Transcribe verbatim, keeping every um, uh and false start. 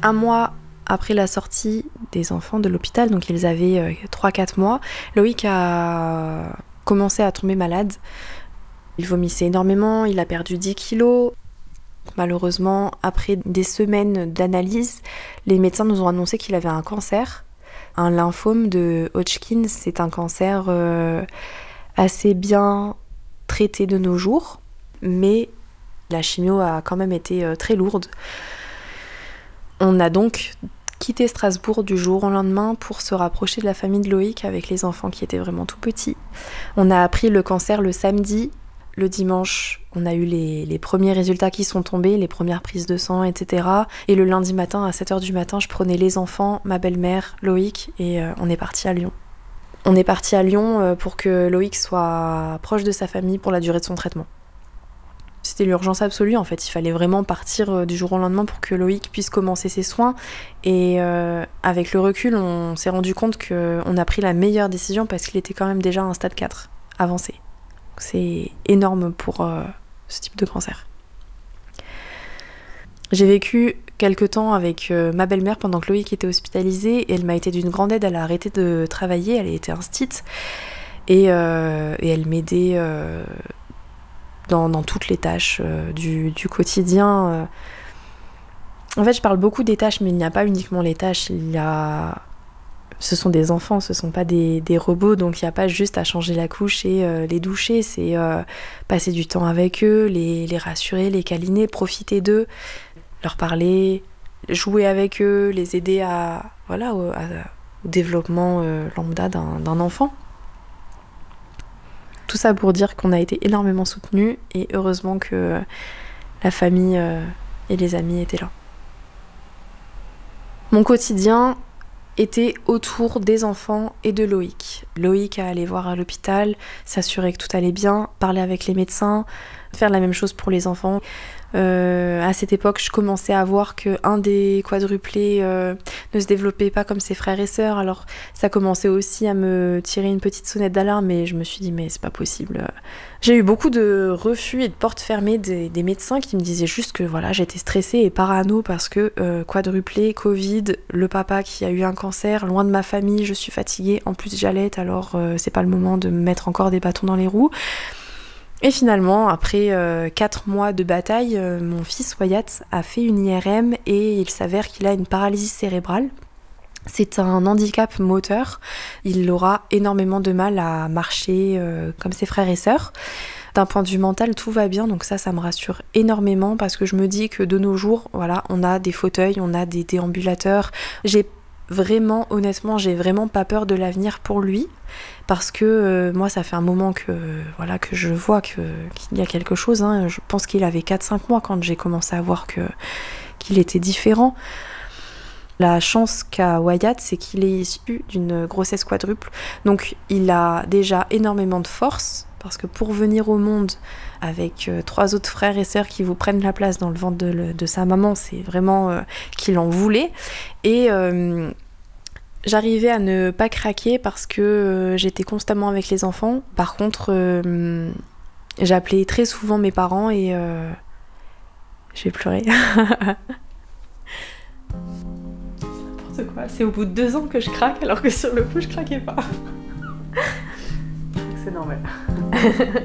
Un mois après la sortie des enfants de l'hôpital, donc ils avaient euh, trois à quatre mois, Loïc a commencé à tomber malade. Il vomissait énormément, il a perdu dix kilos. Malheureusement, après des semaines d'analyse, les médecins nous ont annoncé qu'il avait un cancer. Un lymphome de Hodgkin, c'est un cancer euh, assez bien traité de nos jours, mais la chimio a quand même été euh, très lourde. On a donc quitté Strasbourg du jour au lendemain pour se rapprocher de la famille de Loïc avec les enfants qui étaient vraiment tout petits. On a appris le cancer le samedi. Le dimanche, on a eu les, les premiers résultats qui sont tombés, les premières prises de sang, et cetera. Et le lundi matin, à sept heures du matin, je prenais les enfants, ma belle-mère, Loïc, et euh, on est parti à Lyon. On est parti à Lyon euh, pour que Loïc soit proche de sa famille pour la durée de son traitement. C'était l'urgence absolue, en fait. Il fallait vraiment partir euh, du jour au lendemain pour que Loïc puisse commencer ses soins. Et euh, avec le recul, on s'est rendu compte qu'on a pris la meilleure décision parce qu'il était quand même déjà à un stade quatre, avancé. C'est énorme pour euh, ce type de cancer. J'ai vécu quelques temps avec euh, ma belle-mère pendant que Loïc était hospitalisé et elle m'a été d'une grande aide. Elle a arrêté de travailler, elle était instite et, euh, et elle m'aidait euh, dans, dans toutes les tâches euh, du, du quotidien. Euh. En fait, je parle beaucoup des tâches, mais il n'y a pas uniquement les tâches, il y a... Ce sont des enfants, ce ne sont pas des, des robots, donc il n'y a pas juste à changer la couche et euh, les doucher, c'est euh, passer du temps avec eux, les, les rassurer, les câliner, profiter d'eux, leur parler, jouer avec eux, les aider à, voilà, au, à, au développement euh, lambda d'un, d'un enfant. Tout ça pour dire qu'on a été énormément soutenus et heureusement que la famille euh, et les amis étaient là. Mon quotidien était autour des enfants et de Loïc. Loïc à aller voir à l'hôpital, s'assurer que tout allait bien, parler avec les médecins, faire la même chose pour les enfants. Euh, à cette époque, je commençais à voir qu'un des quadruplés euh, ne se développait pas comme ses frères et sœurs, alors ça commençait aussi à me tirer une petite sonnette d'alarme, et je me suis dit mais c'est pas possible. J'ai eu beaucoup de refus et de portes fermées des, des médecins qui me disaient juste que voilà, j'étais stressée et parano parce que euh, quadruplé, Covid, le papa qui a eu un cancer, loin de ma famille, je suis fatiguée, en plus j'allaite, alors euh, c'est pas le moment de me mettre encore des bâtons dans les roues. Et finalement, après euh, quatre mois de bataille, euh, mon fils Wyatt a fait une I R M et il s'avère qu'il a une paralysie cérébrale. C'est un handicap moteur. Il aura énormément de mal à marcher euh, comme ses frères et sœurs. D'un point de vue mental, tout va bien, donc ça, ça me rassure énormément parce que je me dis que de nos jours, voilà, on a des fauteuils, on a des déambulateurs. J'ai Vraiment, honnêtement, j'ai vraiment pas peur de l'avenir pour lui parce que euh, moi, ça fait un moment que, voilà, que je vois que, qu'il y a quelque chose. Hein. Je pense qu'il avait quatre cinq mois quand j'ai commencé à voir que, qu'il était différent. La chance qu'a Wyatt, c'est qu'il est issu d'une grossesse quadruple. Donc, il a déjà énormément de force parce que pour venir au monde avec euh, trois autres frères et sœurs qui vous prennent la place dans le ventre de, le, de sa maman, c'est vraiment euh, qu'il en voulait. Et euh, j'arrivais à ne pas craquer parce que euh, j'étais constamment avec les enfants. Par contre, euh, j'appelais très souvent mes parents et euh, je vais pleurer. C'est n'importe quoi. C'est au bout de deux ans que je craque alors que sur le coup, je craquais pas. C'est normal.